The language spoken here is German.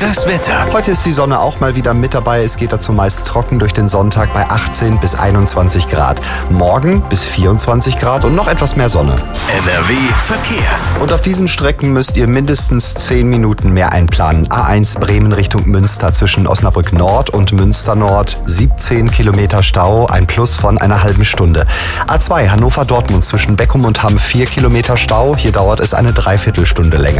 Das Wetter. Heute ist die Sonne auch mal wieder mit dabei. Es geht dazu meist trocken durch den Sonntag bei 18 bis 21 Grad. Morgen bis 24 Grad und noch etwas mehr Sonne. NRW Verkehr. Und auf diesen Strecken müsst ihr mindestens 10 Minuten mehr einplanen. A1 Bremen Richtung Münster zwischen Osnabrück Nord und Münster Nord. 17 Kilometer Stau, ein Plus von einer halben Stunde. A2 Hannover Dortmund zwischen Beckum und Hamm 4 Kilometer Stau. Hier dauert es eine Dreiviertelstunde länger.